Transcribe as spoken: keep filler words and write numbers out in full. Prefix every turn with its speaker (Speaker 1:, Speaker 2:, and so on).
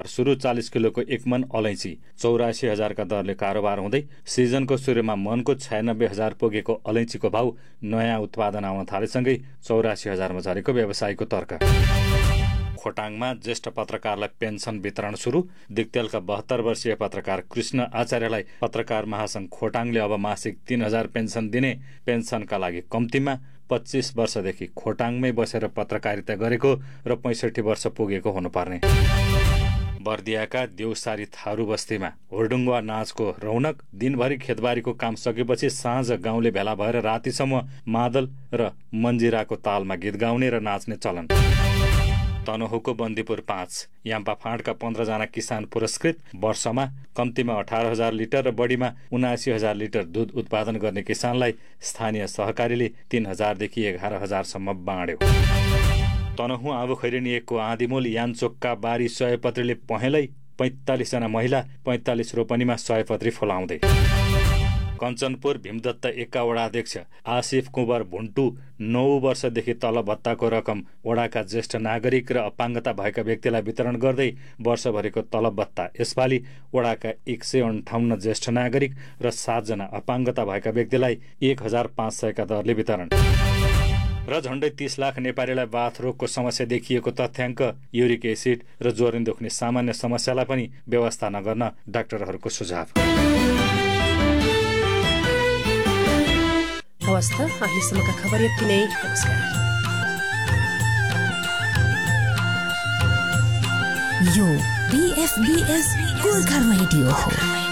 Speaker 1: सुरु चालिस किलोको एक मन अलैँची चौरासी हजारका दरले कारोबार हुँदै सिजनको सुरुमा मनको छयानब्बे हजार पुगेको अलैँचीको भाउ नयाँ उत्पादन आउन थालेसँगै चौरासी हजारमा झरेको व्यवसायीको तर्क। खोटाङमा ज्येष्ठ पत्रकारलाई पेन्सन वितरण सुरु। दिक्तेलका बहत्तर वर्षीय पत्रकार कृष्ण आचार्यलाई पत्रकार महासंघ खोटाङले अब मासिक तीन हजार पेन्सन दिने, पेन्सनका लागि कम्तीमा पच्चीस वर्षदेखि खोटाङमै बसेर पत्रकारिता गरेको र पैँसठी वर्ष पुगेको हुनुपर्ने। बर्दियाका देउसारी थारू बस्तीमा होर्डुङ्गा नाचको रौनक। दिनभरि खेतबारीको काम सकेपछि साँझ गाउँले भेला भएर रातिसम्म मादल र मन्जिराको तालमा गीत गाउने र नाच्ने चलन। तनहुको बन्दीपुर पाँच याम्पा फाँडका पन्ध्रजना किसान पुरस्कृत। वर्षमा कम्तीमा अठार हजार लिटर र बढीमा उनासी हजार लिटर दुध उत्पादन गर्ने किसानलाई स्थानीय सहकारीले तीन हजारदेखि एघार हजारसम्म बाँड्यो। तनहुँ आबु खैरेनी एकको आँधीमूल यानचोकका बारी सयपत्रीले पहेँलै पैँतालिसजना महिला पैँतालिस रोपनीमा सयपत्री फुलाउँदै। कञ्चनपुर भीमदत्त एकका वडाध्यक्ष आसिफ कुँवर भुन्टु नौ वर्षदेखि तल भत्ताको रकम वडाका ज्येष्ठ नागरिक र अपाङ्गता भएका व्यक्तिलाई वितरण गर्दै वर्षभरिको तलब भत्ता यसपालि वडाका एक सय अन्ठाउन्न ज्येष्ठ नागरिक र सातजना अपाङ्गता भएका व्यक्तिलाई एक हजार पाँच सयका दरले वितरण। र झण्डै तीस लाख नेपालीलाई बाथरोगको समस्या देखिएको तथ्याङ्क। युरिक एसिड र ज्वरो दुख्ने सामान्य समस्यालाई पनि व्यवस्था नगर्न डाक्टरहरूको सुझाव।
Speaker 2: हवस् त अहिलेसम्मका खबर यति नै। नमस्कार।
Speaker 3: यो बीएफबीएस गोर्खा रेडियो हो।